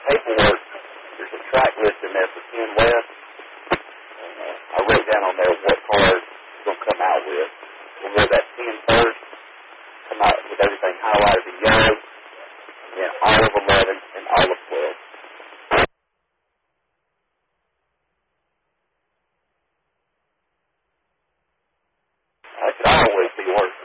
paperwork, there's a track list in there for 10 West. I wrote down on there what car it's going to come out with. We'll go that 10 first, come out with everything highlighted in yellow, and then all of 11 and all of 12. That could always be worse.